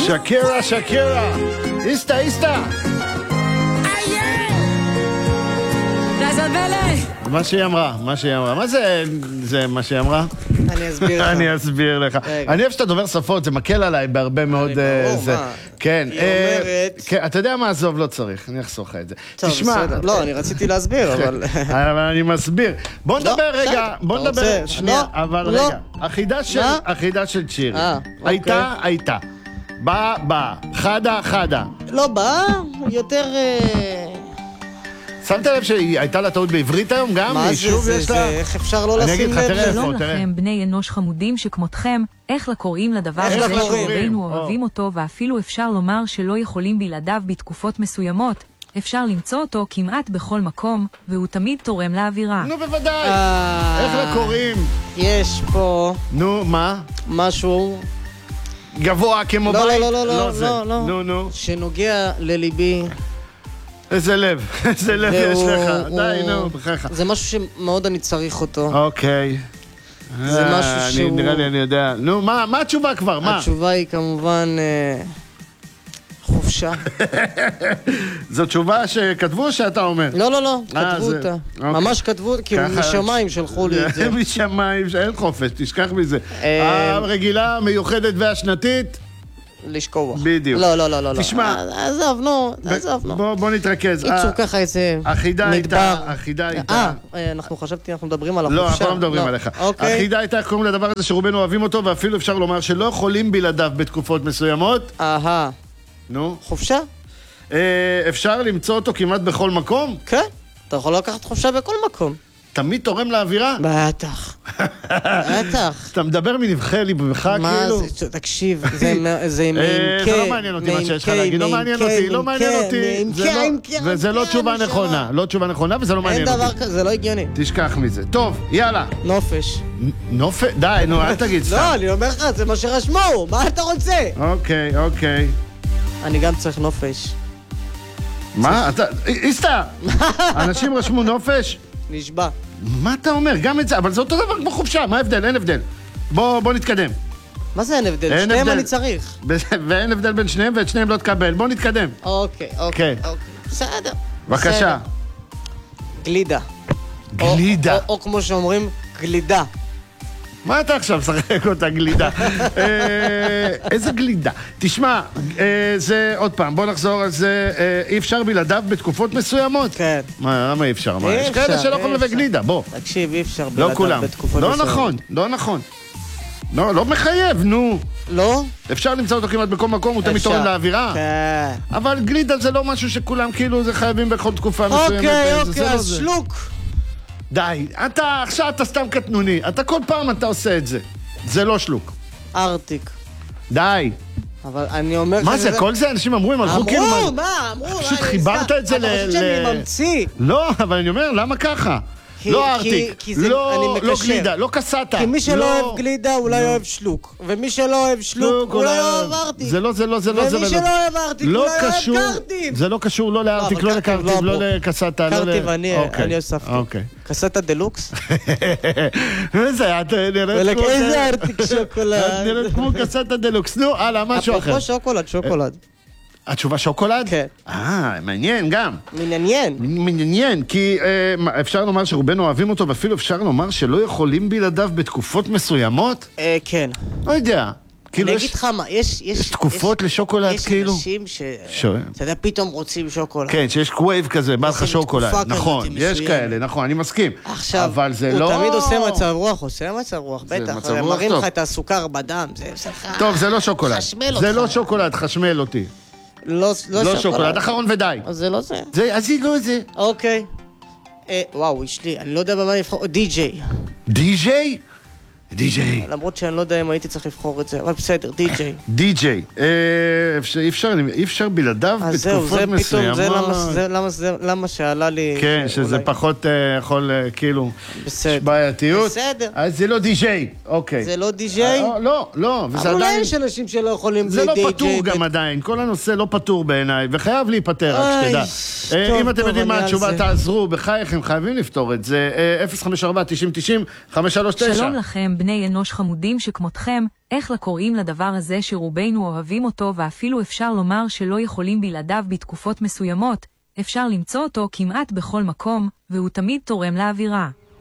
שקירה. איסטה. מה שהיא אמרה. מה זה מה שהיא אמרה? אני אסביר לך. אני אוהב שאתה דובר שפות, זה מקל עליי בהרבה מאוד... כן. היא אומרת... אתה יודע מה, עזוב, לא צריך, אני אחסוך לך את זה. תשמע... לא, אני רציתי להסביר, אבל... אבל אני מסביר. בוא נדבר רגע, שנייה, אבל רגע. החידה של צ'ירי. הייתה. באה. חדה. לא באה, יותר... שמת לב שהיא הייתה לה טעות בעברית היום גם? מה זה? איך אפשר לא לשים לב? שלום לכם, בני אנוש חמודים שכמותכם, איך לקוראים לדבר הזה שרובנו אוהבים אותו, ואפילו אפשר לומר שלא יכולים בלעדיו בתקופות מסוימות. אפשר למצוא אותו כמעט בכל מקום, והוא תמיד תורם לאווירה. נו בוודאי! איך לקוראים? יש פה... נו, מה? משהו... גבוה כמו בית? לא. נו. שנוגע לליבי... איזה לב יש לך. די, נו, בכך. זה משהו שמאוד אני צריך אותו. אוקיי. זה משהו שהוא... נראה לי, אני יודע. נו, מה התשובה כבר? מה? התשובה היא כמובן... חופשה. זו תשובה שכתבו או שאתה אומר? לא, כתבו אותה. ממש כתבו, כי משמיים שלחו לי את זה. משמיים, אין חופש, תשכח מזה. הרגילה, מיוחדת והשנתית? לשכוח. בדיוק. לא. תשמע. עזוב, נו. בוא נתרכז. ייצור ככה איזה מדבר. החידה הייתה. אנחנו מדברים על החופשה. לא, אנחנו לא מדברים עליך. החידה הייתה, קוראים לדבר הזה שרובנו אוהבים אותו, ואפילו אפשר לומר שלא יכולים בלעדיו בתקופות מסוימות. נו. חופשה? אפשר למצוא אותו כמעט בכל מקום? כן. אתה יכול לקחת חופשה בכל מקום. תמיד תורם לאווירה? בטח. אתה מדבר מנבחי ליבך כאילו? מה זה? תקשיב, זה מעמקי. זה לא מעניין אותי מה שיש לך להגיד, לא מעניין אותי. וזה לא תשובה נכונה, לא תשובה נכונה וזה לא מעניין אותי. אין דבר כזה, זה לא הגיוני. תשכח מזה. טוב, יאללה. נופש. די, נו, אל תגיד סתם. לא, אני אומר לך, זה מה שרשמו, מה אתה רוצה? אוקיי. אני גם צריך נופש. מה? איסטה! אנשים רשמו נופש? נשבע. מה אתה אומר? גם את זה, אבל זה אותו דבר כמו חופשה, מה ההבדל? אין הבדל. בוא נתקדם. מה זה אין הבדל? שניהם אני צריך. ואין הבדל בין שניהם ואת שניהם לא תקבל. בוא נתקדם. אוקיי. בסדר. בבקשה. גלידה. או כמו שאומרים, גלידה. מה אתה עכשיו משחק אותה גלידה? איזה גלידה? תשמע, זה עוד פעם, בוא נחזור על זה, אי אפשר בלעדיו בתקופות מסוימות? כן. למה אי אפשר? יש כאלה שלא יכולים להביא גלידה, בוא. תקשיב, אי אפשר בלעדיו בתקופות מסוימות. לא נכון. לא מחייב, נו. לא? אפשר למצוא אותו כמעט בכל מקום, הוא תמיד תורם לאווירה. כן. אבל גלידה זה לא משהו שכולם כאילו זה חייבים בכל תקופה מסוימת. אוקיי, אז שלוק. די, עכשיו אתה סתם קטנוני, אתה כל פעם אתה עושה את זה. זה לא שלוק. ארטיק. די. אבל אני אומר... מה זה, כל זה אנשים אמרו, הם הלכו כאילו... אמרו, פשוט חיברת את זה אתה חושב שאני ממציא? לא, אבל אני אומר, למה ככה? לא ארטיק, לא גלידה, לא קסטה. כי מי שלא אוהב גלידה אולי אוהב שלוק. ומי שלא אוהב שלוק אולי אוהב ארטיק. זה לא. ומי שלא אוהב ארטיק אולי אוהב קרטיב. זה לא קשור לא לארטיק, לא לקרטיב, לא לקסטה. קרטיב אני הוספתי. קסטה דלוקס? איזה, את נראית כמו... איזה ארטיק שוקולד. את נראית כמו קסטה דלוקס. נו, הלאה, משהו אחר. אפרופו שוקולד. התשובה שוקולד? כן. מעניין גם. מעניין, כי אפשר לומר שרובנו אוהבים אותו, ואפילו אפשר לומר שלא יכולים בלעדיו בתקופות מסוימות? כן. לא יודע. אני אגיד לך מה, יש תקופות לשוקולד כאילו? יש אנשים אתה יודע, פתאום רוצים שוקולד. כן, שיש קווייב כזה, בא לך שוקולד. נכון, יש כאלה, נכון, אני מסכים. עכשיו, הוא תמיד עושה מצב רוח, בטח. מראים לך את הסוכר בדם, זה שלך. טוב, זה לא שוקולד. זה לא שוקולד, חשמל אותי. לא שוקולד, אחרון ודי. אז זה לא זה. אז היא לא זה. אוקיי. וואו, יש לי, אני לא יודע במה לבחור. די-ג'יי. די-ג'יי? די-ג'יי. למרות שאני לא יודע אם הייתי צריך לבחור את זה, אבל בסדר, די-ג'יי. די-ג'יי. אי אפשר בלעדיו בתקופות מסוימות. למה שעלה לי... כן, שזה פחות יכול, כאילו, בסדר. יש בעייתיות. בסדר. אז זה לא די-ג'יי, אוקיי. זה לא די-ג'יי? לא. אבל אולי יש אנשים שלא יכולים בלי די-ג'יי. די-ג'יי. זה לא פתור גם עדיין. כל הנושא לא פתור בעיניי, וחייב להיפטר, רק שתדע. אם אתם יודעים מה התשובה, תעזרו, בחייכם, חייבים לפתור את זה. 054-90-90-539. שלום לכם, בני אנוש חמודים שכמותכם, איך לקוראים לדבר הזה שרובנו אוהבים אותו ואפילו אפשר לומר שלא יכולים בלעדיו בתקופות מסוימות, אפשר למצוא אותו כמעט בכל מקום, והוא תמיד תורם לאווירה.